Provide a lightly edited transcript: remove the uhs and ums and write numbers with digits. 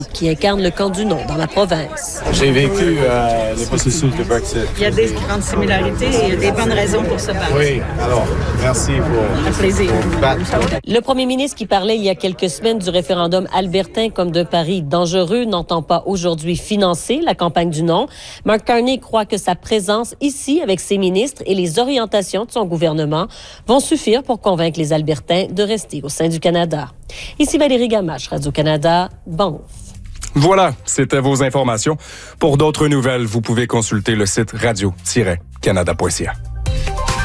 qui incarne le camp du non dans la province. J'ai vécu les processus de Brexit. Il y a des grandes similarités et il y a des bonnes raisons pour se battre. Oui, alors, merci pour... Un plaisir. Le premier ministre qui parlait il y a quelques semaines du référendum albertain comme d'un pari dangereux n'entend pas aujourd'hui financer la campagne du non. Mark Carney croit que sa présence ici avec ses ministres et les orientations de son gouvernement vont suffire pour convaincre les Albertains de rester au sein du Canada. Ici Valérie Gamache, Radio-Canada, Banff. Voilà, c'était vos informations. Pour d'autres nouvelles, vous pouvez consulter le site radio-canada.ca.